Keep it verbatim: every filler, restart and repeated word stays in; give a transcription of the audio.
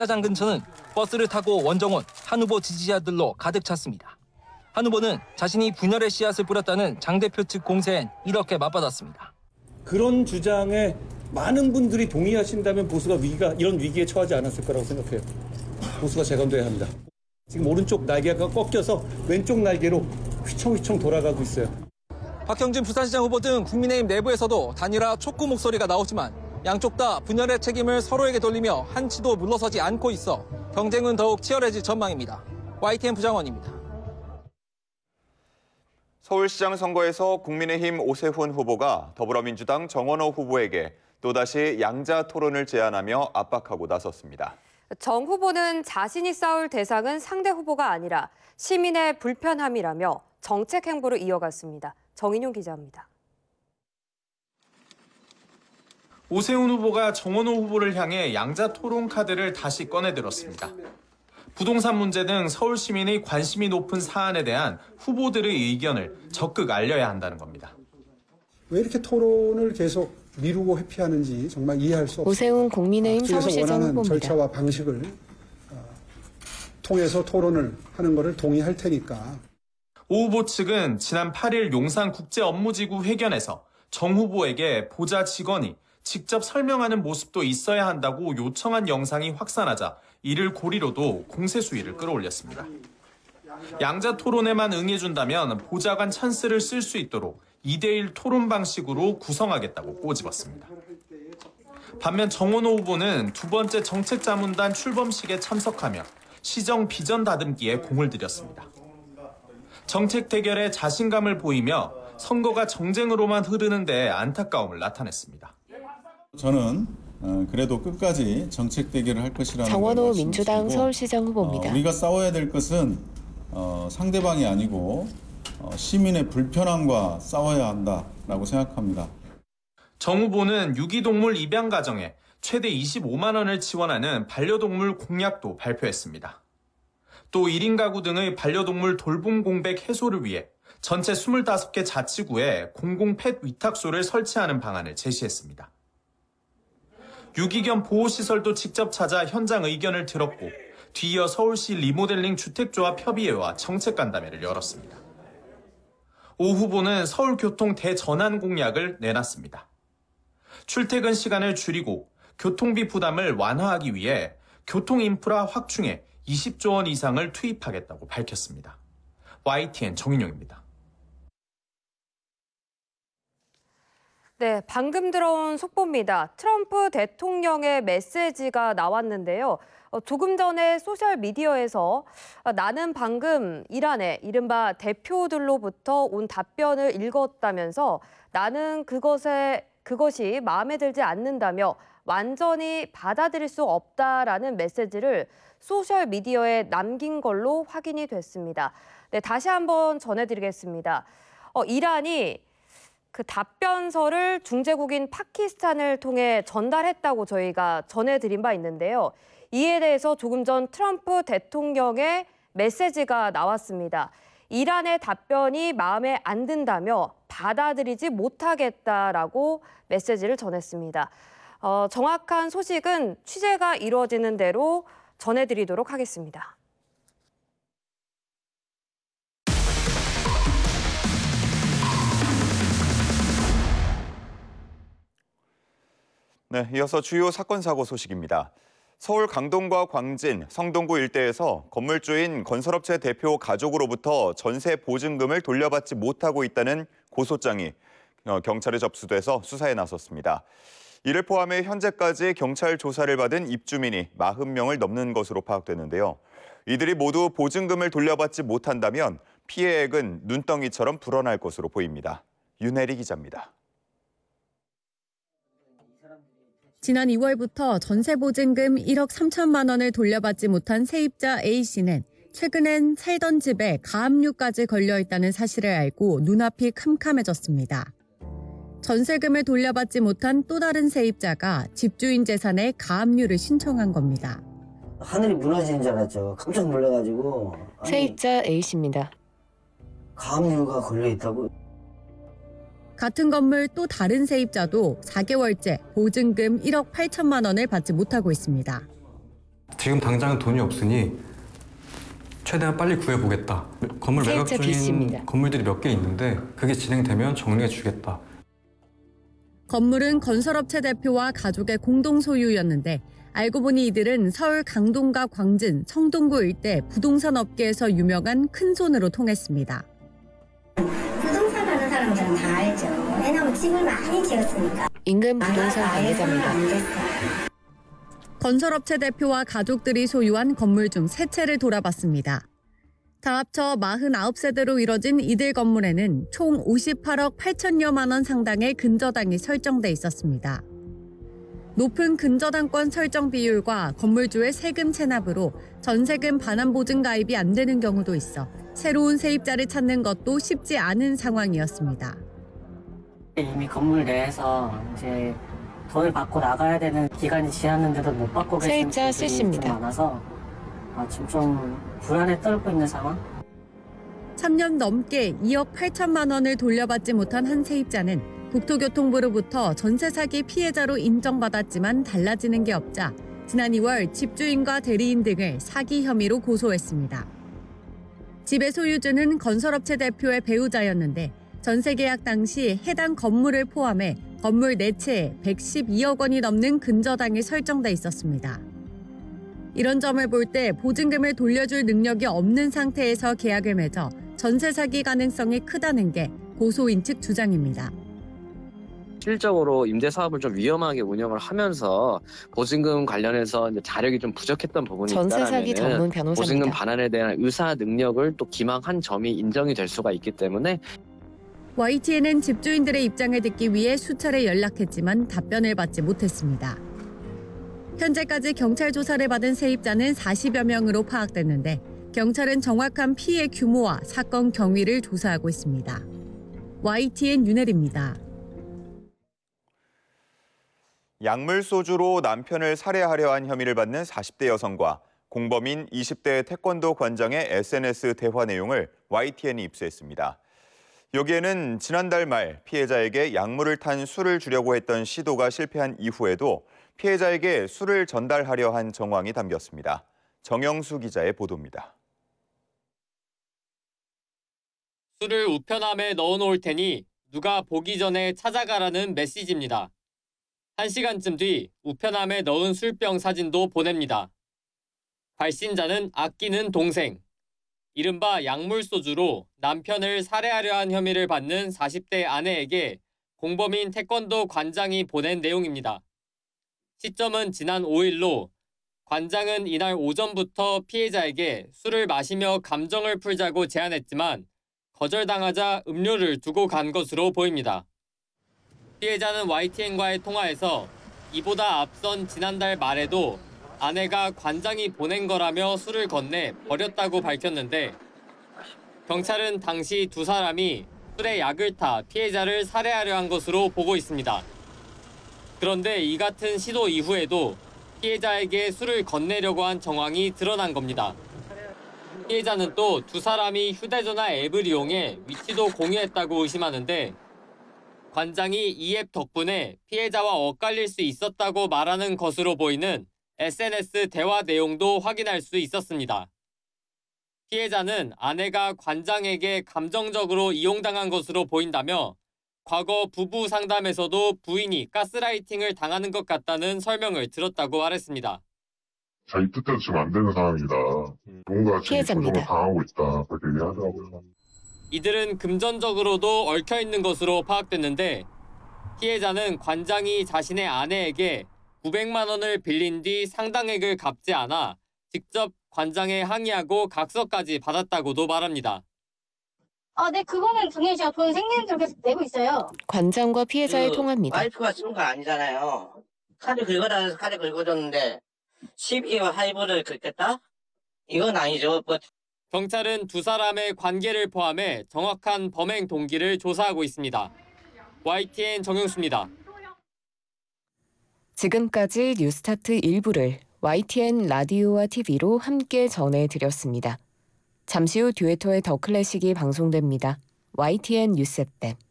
주차장 근처는 버스를 타고 원정원, 한 후보 지지자들로 가득 찼습니다. 한 후보는 자신이 분열의 씨앗을 뿌렸다는 장 대표 측 공세엔 이렇게 맞받았습니다. 그런 주장에 많은 분들이 동의하신다면 보수가 위기가 이런 위기에 처하지 않았을 거라고 생각해요. 보수가 재건돼야 합니다. 지금 오른쪽 날개가 꺾여서 왼쪽 날개로 휘청휘청 돌아가고 있어요. 박형준 부산시장 후보 등 국민의힘 내부에서도 단일화 촉구 목소리가 나오지만 양쪽 다 분열의 책임을 서로에게 돌리며 한치도 물러서지 않고 있어 경쟁은 더욱 치열해질 전망입니다. 와이티엔 부장원입니다. 서울시장 선거에서 국민의힘 오세훈 후보가 더불어민주당 정원호 후보에게 또다시 양자 토론을 제안하며 압박하고 나섰습니다. 정 후보는 자신이 싸울 대상은 상대 후보가 아니라 시민의 불편함이라며 정책 행보를 이어갔습니다. 정인용 기자입니다. 오세훈 후보가 정원호 후보를 향해 양자 토론 카드를 다시 꺼내들었습니다. 부동산 문제 등 서울 시민의 관심이 높은 사안에 대한 후보들의 의견을 적극 알려야 한다는 겁니다. 왜 이렇게 토론을 계속 미루고 회피하는지 정말 이해할 수 없습니다. 오세훈 국민의힘 서울시장 후보입니다. 절차와 방식을 통해서 토론을 하는 것을 동의할 테니까. 오 후보 측은 지난 팔 일 용산국제업무지구 회견에서 정 후보에게 보좌 직원이 직접 설명하는 모습도 있어야 한다고 요청한 영상이 확산하자 이를 고리로도 공세 수위를 끌어올렸습니다. 양자 토론에만 응해준다면 보좌관 찬스를 쓸 수 있도록 이 대 일 토론 방식으로 구성하겠다고 꼬집었습니다. 반면 정원호 후보는 두 번째 정책자문단 출범식에 참석하며 시정 비전 다듬기에 공을 들였습니다. 정책 대결에 자신감을 보이며 선거가 정쟁으로만 흐르는데 안타까움을 나타냈습니다. 저는 그래도 끝까지 정책 대결을 할 것이라는 정원호 민주당 서울시장 후보입니다. 어, 우리가 싸워야 될 것은 어, 상대방이 아니고 어, 시민의 불편함과 싸워야 한다라고 생각합니다. 정 후보는 유기동물 입양 가정에 최대 이십오만 원을 지원하는 반려동물 공약도 발표했습니다. 또 일 인 가구 등의 반려동물 돌봄 공백 해소를 위해 전체 이십오 개 자치구에 공공 펫 위탁소를 설치하는 방안을 제시했습니다. 유기견 보호시설도 직접 찾아 현장 의견을 들었고 뒤이어 서울시 리모델링 주택조합 협의회와 정책간담회를 열었습니다. 오 후보는 서울교통 대전환 공약을 내놨습니다. 출퇴근 시간을 줄이고 교통비 부담을 완화하기 위해 교통인프라 확충에 이십조 원 이상을 투입하겠다고 밝혔습니다. 와이티엔 정인용입니다. 네, 방금 들어온 속보입니다. 트럼프 대통령의 메시지가 나왔는데요. 어, 조금 전에 소셜미디어에서 어, 나는 방금 이란의 이른바 대표들로부터 온 답변을 읽었다면서 나는 그것에, 그것이 마음에 들지 않는다며 완전히 받아들일 수 없다라는 메시지를 소셜미디어에 남긴 걸로 확인이 됐습니다. 네, 다시 한번 전해드리겠습니다. 어, 이란이 그 답변서를 중재국인 파키스탄을 통해 전달했다고 저희가 전해드린 바 있는데요. 이에 대해서 조금 전 트럼프 대통령의 메시지가 나왔습니다. 이란의 답변이 마음에 안 든다며 받아들이지 못하겠다라고 메시지를 전했습니다. 어, 정확한 소식은 취재가 이루어지는 대로 전해드리도록 하겠습니다. 네, 이어서 주요 사건 사고 소식입니다. 서울 강동과 광진, 성동구 일대에서 건물주인 건설업체 대표 가족으로부터 전세 보증금을 돌려받지 못하고 있다는 고소장이 경찰에 접수돼서 수사에 나섰습니다. 이를 포함해 현재까지 경찰 조사를 받은 입주민이 사십 명을 넘는 것으로 파악되는데요. 이들이 모두 보증금을 돌려받지 못한다면 피해액은 눈덩이처럼 불어날 것으로 보입니다. 윤혜리 기자입니다. 지난 이월부터 전세보증금 일억 삼천만 원을 돌려받지 못한 세입자 A씨는 최근엔 살던 집에 가압류까지 걸려있다는 사실을 알고 눈앞이 캄캄해졌습니다. 전세금을 돌려받지 못한 또 다른 세입자가 집주인 재산에 가압류를 신청한 겁니다. 하늘이 무너지는 줄 알았죠. 깜짝 놀라가지고. 아니, 세입자 A씨입니다. 가압류가 걸려있다고. 같은 건물 또 다른 세입자도 사 개월째 보증금 일억 팔천만 원을 받지 못하고 있습니다. 지금 당장 돈이 없으니 최대한 빨리 구해보겠다. 건물 매각 세입자 B 중인 씨입니다. 건물들이 몇 개 있는데 그게 진행되면 정리해주겠다. 건물은 건설업체 대표와 가족의 공동 소유였는데 알고 보니 이들은 서울 강동과 광진, 성동구 일대 부동산 업계에서 유명한 큰손으로 통했습니다. 부동산 하는 사람들은 다 알죠. 왜냐면 집을 많이 지었으니까. 인근 부동산 관계자입니다. 건설업체 대표와 가족들이 소유한 건물 중 세 채를 돌아봤습니다. 다 합쳐 사십구 세대로 이뤄진 이들 건물에는 총 오십팔억 팔천여만 원 상당의 근저당이 설정돼 있었습니다. 높은 근저당권 설정 비율과 건물주의 세금 체납으로 전세금 반환 보증 가입이 안 되는 경우도 있어 새로운 세입자를 찾는 것도 쉽지 않은 상황이었습니다. 이미 건물 내에서 이제 돈을 받고 나가야 되는 기간이 지났는데도 못 받고 계신 세입자 분들이 C씨입니다. 좀 많아서 아, 지금 좀 불안에 떨고 있는 상황? 삼 년 넘게 이억 팔천만 원을 돌려받지 못한 한 세입자는 국토교통부로부터 전세 사기 피해자로 인정받았지만 달라지는 게 없자 지난 이월 집주인과 대리인 등을 사기 혐의로 고소했습니다. 집의 소유주는 건설업체 대표의 배우자였는데 전세 계약 당시 해당 건물을 포함해 건물 네 채에 백십이억 원이 넘는 근저당이 설정돼 있었습니다. 이런 점을 볼 때 보증금을 돌려줄 능력이 없는 상태에서 계약을 맺어 전세 사기 가능성이 크다는 게 고소인 측 주장입니다. 실질적으로 임대 사업을 좀 위험하게 운영을 하면서 보증금 관련해서 이제 자력이 좀 부족했던 부분이 전세 사기 전문 변호사입니다. 보증금 반환에 대한 의사 능력을 또 기망한 점이 인정이 될 수가 있기 때문에 와이티엔은 집주인들의 입장을 듣기 위해 수차례 연락했지만 답변을 받지 못했습니다. 현재까지 경찰 조사를 받은 세입자는 사십여 명으로 파악됐는데 경찰은 정확한 피해 규모와 사건 경위를 조사하고 있습니다. 와이티엔 윤혜리입니다. 약물 소주로 남편을 살해하려 한 혐의를 받는 사십 대 여성과 공범인 이십 대 태권도 관장의 에스엔에스 대화 내용을 와이티엔이 입수했습니다. 여기에는 지난달 말 피해자에게 약물을 탄 술을 주려고 했던 시도가 실패한 이후에도 피해자에게 술을 전달하려 한 정황이 담겼습니다. 정영수 기자의 보도입니다. 술을 우편함에 넣어놓을 테니 누가 보기 전에 찾아가라는 메시지입니다. 한 시간쯤 뒤 우편함에 넣은 술병 사진도 보냅니다. 발신자는 아끼는 동생. 이른바 약물소주로 남편을 살해하려 한 혐의를 받는 사십 대 아내에게 공범인 태권도 관장이 보낸 내용입니다. 시점은 지난 오 일로 관장은 이날 오전부터 피해자에게 술을 마시며 감정을 풀자고 제안했지만 거절당하자 음료를 두고 간 것으로 보입니다. 피해자는 와이티엔과의 통화에서 이보다 앞선 지난달 말에도 아내가 관장이 보낸 거라며 술을 건네 버렸다고 밝혔는데 경찰은 당시 두 사람이 술에 약을 타 피해자를 살해하려 한 것으로 보고 있습니다. 그런데 이 같은 시도 이후에도 피해자에게 술을 건네려고 한 정황이 드러난 겁니다. 피해자는 또 두 사람이 휴대전화 앱을 이용해 위치도 공유했다고 의심하는데 관장이 이 앱 덕분에 피해자와 엇갈릴 수 있었다고 말하는 것으로 보이는 에스엔에스 대화 내용도 확인할 수 있었습니다. 피해자는 아내가 관장에게 감정적으로 이용당한 것으로 보인다며 과거 부부 상담에서도 부인이 가스라이팅을 당하는 것 같다는 설명을 들었다고 말했습니다. 자기 뜻대로 지금 안 되는 상황이다. 뭔가 지금 고통을 당하고 있다. 그렇게 얘기하더라고요. 이들은 금전적으로도 얽혀있는 것으로 파악됐는데 피해자는 관장이 자신의 아내에게 구백만 원을 빌린 뒤 상당액을 갚지 않아 직접 관장에 항의하고 각서까지 받았다고도 말합니다. 아, 네, 그거는 당연히 제가 돈 생기는 대로 계속 내고 있어요. 관장과 피해자의 그 통화입니다. 와이프가 쓰는 거 아니잖아요. 카드 긁어라 해서 카드 긁어줬는데 십이와 할부를 긁겠다? 이건 아니죠. 뭐. 경찰은 두 사람의 관계를 포함해 정확한 범행 동기를 조사하고 있습니다. 와이티엔 정영수입니다. 지금까지 뉴스타트 일부를 와이티엔 라디오와 티비로 함께 전해드렸습니다. 잠시 후 듀에토의 더 클래식이 방송됩니다. 와이티엔 뉴스 앱.